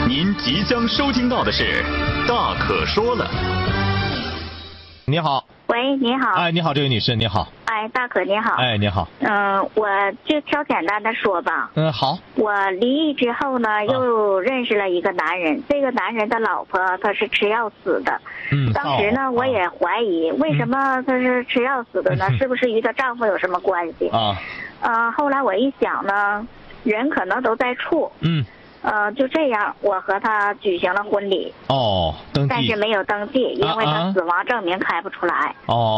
您即将收听到的是《大可说了》。 你好。 喂，你好。 哎，你好，这位女士，你好。 哎，大可你好。 哎，你好。 我就挑简单的说吧。 好。 我离异之后呢，又认识了一个男人。这个男人的老婆他是吃药死的。当时呢，我也怀疑为什么他是吃药死的呢？是不是与她丈夫有什么关系？后来我一想呢，人可能都在处。就这样，我和他举行了婚礼。 登记。 但是没有登记，因为他死亡证明开不出来。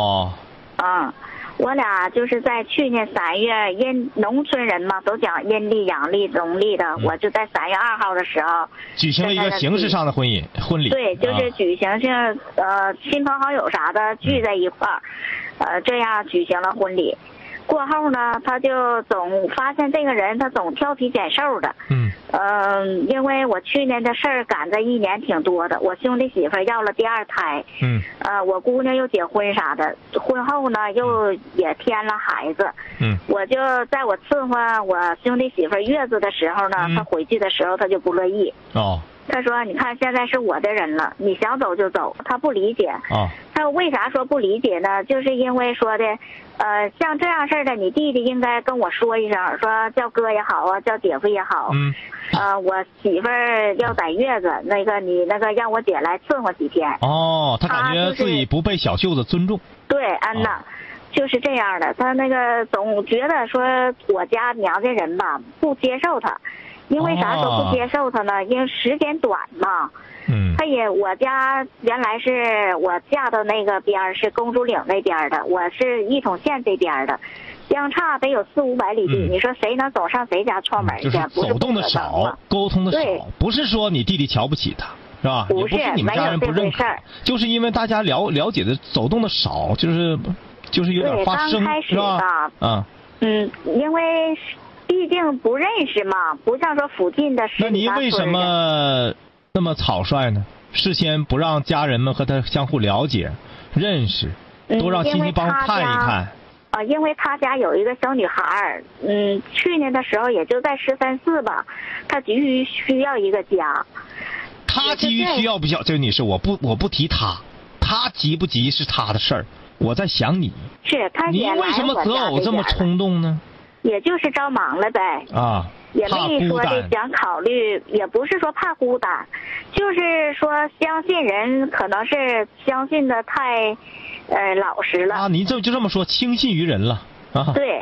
我俩就是在去年3月，因农村人嘛都讲阴历、阳历、农历的，我就在3月2号的时候举行了一个形式上的婚礼。 对，就是举行性亲朋好友啥的聚在一块儿，这样举行了婚礼。过后呢，他就总发现这个人他总挑皮拣瘦的。因为我去年的事儿赶在1年挺多的，我兄弟媳妇要了第2胎。我姑娘又结婚啥的，婚后呢又也添了孩子。我就在我伺候我兄弟媳妇月子的时候呢，他回去的时候他就不乐意。他说：“你看，现在是我的人了，你想走就走。”他不理解。他为啥说不理解呢？就是因为说的，像这样事儿的，你弟弟应该跟我说一声，说叫哥也好啊，叫姐夫也好。我媳妇儿要在月子，你让我姐来伺候几天。 他感觉自己不被小舅子尊重。 对，安娜。就是这样的，他总觉得说我家娘家人吧不接受他。因为啥说不接受他呢？因为时间短嘛。我家原来是我嫁到那个边是公主岭那边的，我是一统县这边的，相差得有400-500里地。你说谁能走上谁家串门去？ 走动的少，沟通的少，不是说你弟弟瞧不起他，是吧？ 不是， 也不是你们家人不认可，就是因为大家了解的走动的少，就是有点发生，是吧？ 因为毕竟不认识嘛，不像说附近的十里八村的。那你为什么那么草率呢？事先不让家人们和他相互了解、认识，多让亲戚帮看一看。 因为他家有一个小女孩，去年的时候也就在13、14吧，他急于需要一个家。 他急于需要不需要？这位女士，我不提他急不急是他的事儿，我在想你。 是他你为什么择偶这么冲动呢？ 也就是着忙了呗。也没说的想考虑，也不是说怕孤单，就是说相信人可能是相信的太老实了。 您就这么说，轻信于人了。 对。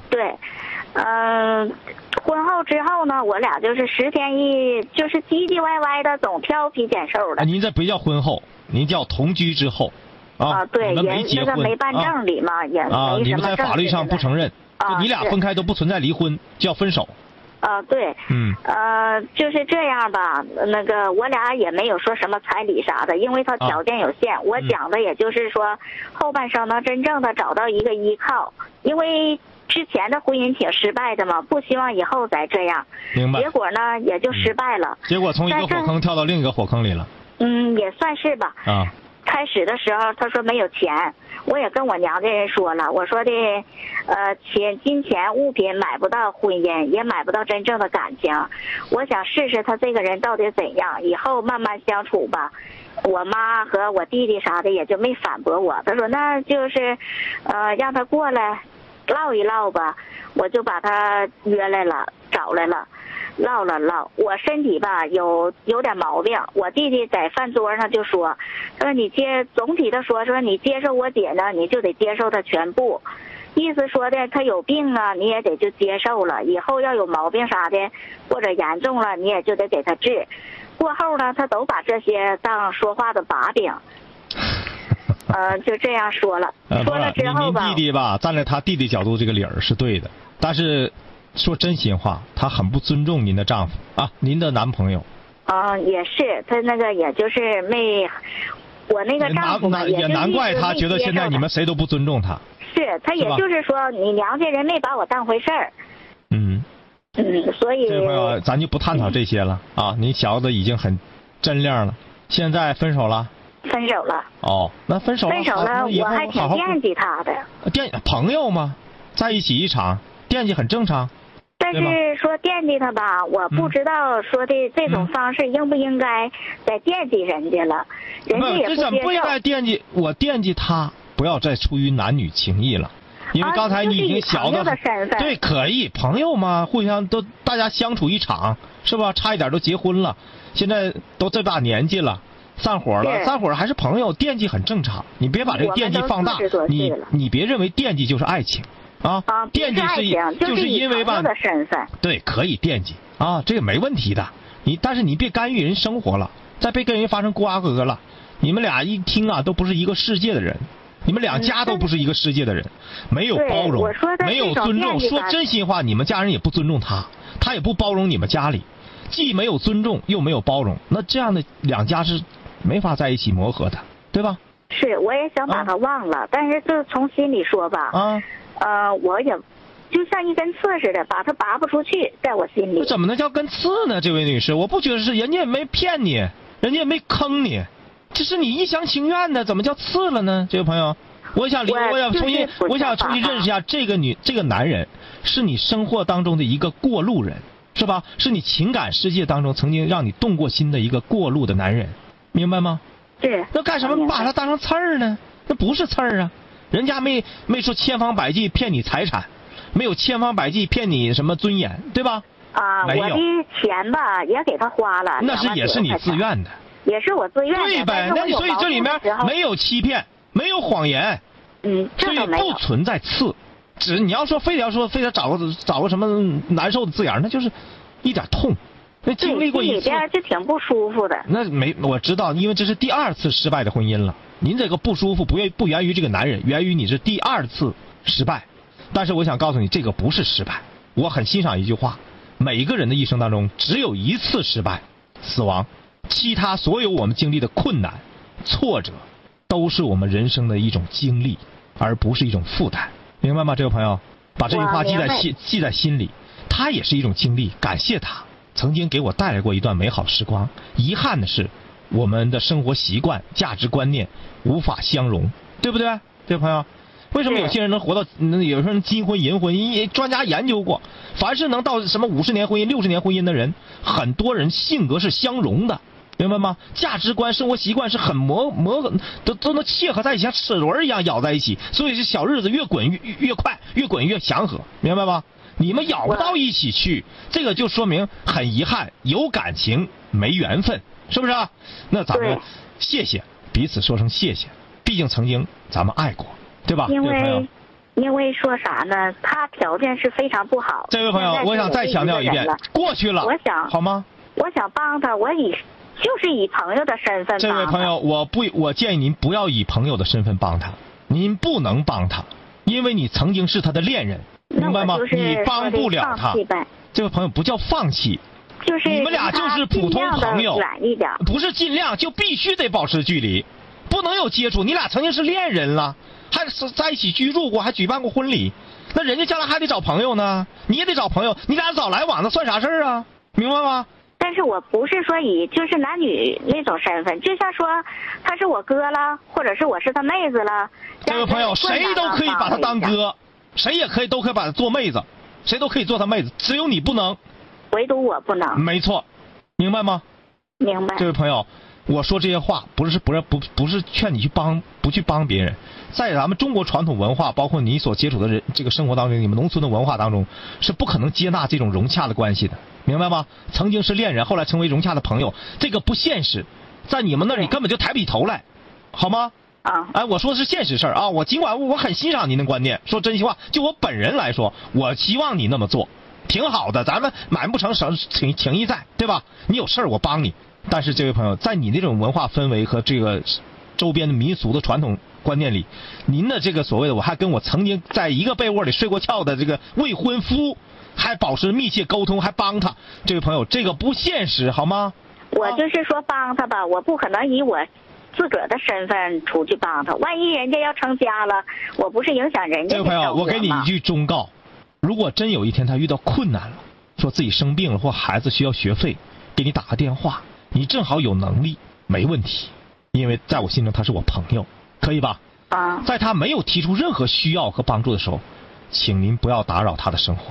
婚后之后呢，我俩就是10天就是唧唧歪歪的，总挑皮拣瘦的。 您这不叫婚后，您叫同居之后。 对， 你们没结婚， 没办证里嘛，也没什么证。 你们在法律上不承认，就你俩分开都不存在离婚，叫分手。 对。就是这样吧。我俩也没有说什么彩礼啥的，因为他条件有限。我讲的也就是说，后半生能真正的找到一个依靠，因为之前的婚姻挺失败的嘛，不希望以后再这样。 明白。 结果呢，也就失败了。 结果从一个火坑跳到另一个火坑里了。 也算是吧。开始的时候他说没有钱，我也跟我娘家人说了，我说的金钱物品买不到婚姻，也买不到真正的感情，我想试试他这个人到底怎样，以后慢慢相处吧。我妈和我弟弟啥的也就没反驳我，他说那就是让他过来唠一唠吧。我就把他约来了，找来了，唠了唠。我身体吧有点毛病，我弟弟在饭桌上就说你总体的说你接受我姐呢，你就得接受她全部，意思说的她有病啊，你也得就接受了，以后要有毛病啥的或者严重了，你也就得给她治。过后呢，他都把这些当说话的把柄。就这样说了。说了之后吧， 您弟弟吧，站在他弟弟角度，这个理儿是对的。但是说真心话，他很不尊重您的丈夫啊，您的男朋友。 也是，他也就是我那个丈夫嘛， 也难怪他觉得现在你们谁都不尊重他。 是他也就是说，你娘家人没把我当回事儿。所以这朋友咱就不探讨这些了啊！你小子已经很真亮了，现在分手了。 分手了。 那分手了， 我还挺惦记他的。 朋友吗？在一起一场，惦记很正常。 在但是说惦记他吧，我不知道说的这种方式应不应该再惦记人家了，人家也不接受。 这怎么不应该惦记？我惦记他，不要再出于男女情谊了。因为刚才你已经小到对，可以朋友嘛，互相都大家相处一场，是吧？差一点都结婚了，现在都这大年纪了，散伙了，散伙还是朋友，惦记很正常。你别把这个惦记放大，你别认为惦记就是爱情啊，惦记就是因为吧，对，可以惦记啊，这个没问题的。但是你别干预人生活了，再别跟人发生瓜葛了。你们俩一听啊，都不是一个世界的人。你们两家都不是一个世界的人，没有包容，没有尊重。说真心话，你们家人也不尊重他，他也不包容你们家里，既没有尊重又没有包容，那这样的两家是没法在一起磨合的，对吧？ 是，我也想把他忘了，但是就从心里说吧，我也就像一根刺似的，把他拔不出去，在我心里。 怎么能叫根刺呢？这位女士，我不觉得是，人家也没骗你，人家也没坑你。这是你一厢情愿的，怎么叫刺了呢？这位朋友，我想重新认识一下这个男人，是你生活当中的一个过路人，是吧？是你情感世界当中曾经让你动过心的一个过路的男人，明白吗？ 对。 那干什么把他当成刺儿呢？那不是刺儿啊，人家没说千方百计骗你财产，没有千方百计骗你什么尊严，对吧？没有。 我的钱吧也给他花了， 也是你自愿的。 也是我自愿的， 对呗？那所以这里面没有欺骗，没有谎言，所以不存在刺。你要说非得找个什么难受的字眼，那就是一点痛。那经历过一次， 就挺不舒服的。 那我知道，因为这是第二次失败的婚姻了。您这个不舒服不源于这个男人，源于你是第二次失败。但是我想告诉你，这个不是失败。我很欣赏一句话：每个人的一生当中只有一次失败，死亡。其他所有我们经历的困难、挫折，都是我们人生的一种经历，而不是一种负担，明白吗？这位朋友，把这句话记在心里。他也是一种经历，感谢他曾经给我带来过一段美好时光。遗憾的是，我们的生活习惯、价值观念无法相容，对不对？这位朋友，为什么有些人能活到有时候金婚银婚？专家研究过，凡是能到什么50年婚姻、60年婚姻的人，很多人性格是相容的。明白吗？价值观、生活习惯是很都能切合在一起，像齿轮一样咬在一起，所以这小日子越滚越快，越滚越祥和，明白吗？你们咬不到一起去，这个就说明很遗憾，有感情没缘分，是不是？那咱们谢谢彼此，说声谢谢，毕竟曾经咱们爱过，对吧？ 因为说啥呢？他条件是非常不好。 这位朋友，我想再强调一遍，过去了，好吗？ 我想帮他，就是以朋友的身份帮他。 这位朋友，我建议您不要以朋友的身份帮他，您不能帮他，因为你曾经是他的恋人，明白吗？你帮不了他。这位朋友不叫放弃， 就是你们俩就是普通朋友，不是尽量，就必须得保持距离，不能有接触。你俩曾经是恋人了，还在一起居住过，还举办过婚礼，那人家将来还得找朋友呢，你也得找朋友，你俩早来晚的算啥事儿啊？明白吗？ 但是我不是说以就是男女那种身份，就像说他是我哥了，或者是我是他妹子了。 这位朋友，谁都可以把他当哥，谁也都可以把他做妹子，谁都可以做他妹子，只有你不能， 唯独我不能。 没错，明白吗？ 明白。 这位朋友，我说这些话不是劝你不去帮别人，在咱们中国传统文化，包括你所接触的人这个生活当中，你们农村的文化当中，是不可能接纳这种融洽的关系的。明白吗？曾经是恋人，后来成为融洽的朋友，这个不现实，在你们那里根本就抬不起头来，好吗？我说的是现实事儿啊！我尽管我很欣赏您的观念，说真心话，就我本人来说，我希望你那么做，挺好的，咱们买不成情谊在，对吧？你有事儿我帮你，但是这位朋友，在你那种文化氛围和这个周边的民俗的传统观念里，您的这个所谓的我还跟我曾经在一个被窝里睡过觉的这个未婚夫还保持密切沟通，还帮他，这位朋友，这个不现实，好吗？ 我就是说帮他吧，我不可能以我自个儿的身份出去帮他，万一人家要成家了，我不是影响人家。 这位朋友，我给你一句忠告，如果真有一天他遇到困难了，说自己生病了或孩子需要学费，给你打个电话，你正好有能力，没问题，因为在我心中他是我朋友，可以吧？在他没有提出任何需要和帮助的时候，请您不要打扰他的生活，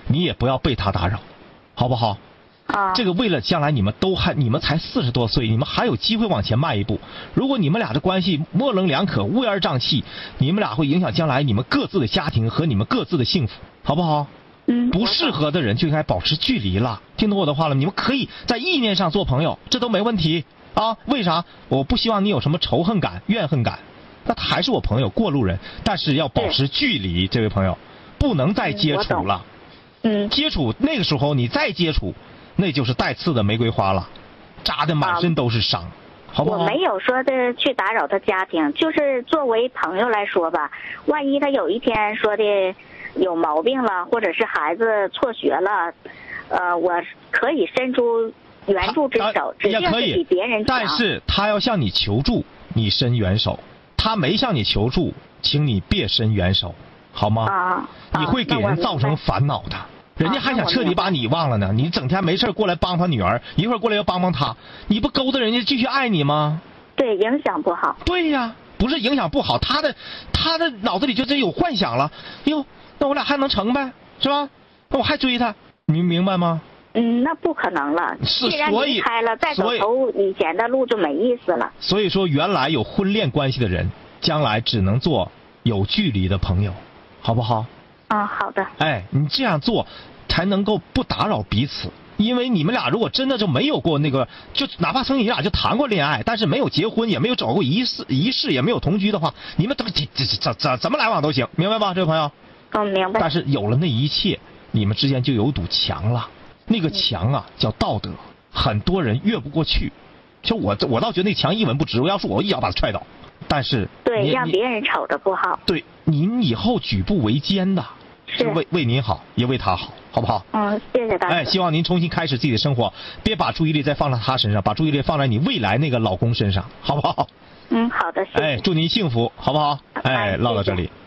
你也不要被他打扰，好不好？这个为了将来你们才40多岁，你们还有机会往前迈一步。如果你们俩的关系模棱两可、乌烟瘴气，你们俩会影响将来你们各自的家庭和你们各自的幸福，好不好？不适合的人就应该保持距离了，听懂我的话了？你们可以在意念上做朋友，这都没问题啊。为啥？我不希望你有什么仇恨感、怨恨感。那他还是我朋友，过路人，但是要保持距离，这位朋友，不能再接触了。接触那个时候你再接触，那就是带刺的玫瑰花了，扎的满身都是伤，好不好？ 我没有说的去打扰他家庭，就是作为朋友来说吧，万一他有一天说的有毛病了，或者是孩子辍学了，我可以伸出援助之手，只要是比别人强。 但是他要向你求助，你伸援手；他没向你求助，请你别伸援手，好吗？你会给人造成烦恼的。人家还想彻底把你忘了呢，你整天没事过来帮他女儿，一会儿过来要帮他，你不勾搭人家继续爱你吗？ 对，影响不好。 对呀，不是影响不好，他的脑子里就真有幻想了。哟，那我俩还能成呗，是吧？那我还追他，你明白吗？ 那不可能了。既然离开了，再走以前的路就没意思了。 所以说，原来有婚恋关系的人，将来只能做有距离的朋友，好不好？ 好的。 你这样做才能够不打扰彼此，因为你们俩如果真的就没有过那个，就哪怕曾经你俩就谈过恋爱，但是没有结婚，也没有找过仪式，也没有同居的话，你们怎么来往都行，明白吧，这位朋友？ 明白。 但是有了那一切，你们之间就有堵墙了，那个墙啊叫道德，很多人越不过去。其实我倒觉得那墙一文不值，要是我一脚把它踹倒。但是对，让别人瞅着不好。 对，您以后举步维艰的，是为您好，也为他好，好不好？ 谢谢大家。 希望您重新开始自己的生活，别把注意力再放在他身上，把注意力放在你未来那个老公身上，好不好？ 好的，谢谢。 祝您幸福，好不好？唠到这里。